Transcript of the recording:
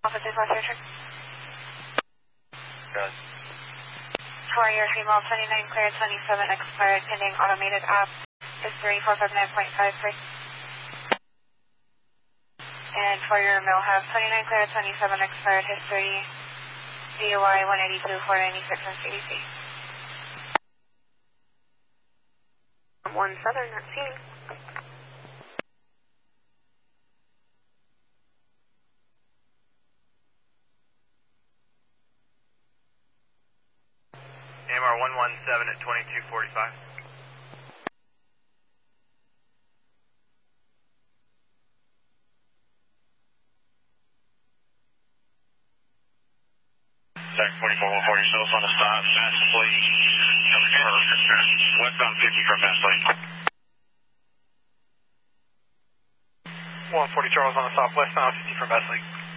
Alpha 24 Searcher. Good. For your female 29 clear 27 expired pending automated app is 3459.53. And for your male have 29 clear 27 expired history DUI 182 496 on CDC. 1 Southern, not seeing. AMR 117 at 2245. Stack 4414, yourself on the stop, Fast Lake. Westbound 50 from Fast Lake. 140 Charles on the stop, westbound 50 from Fast Lake.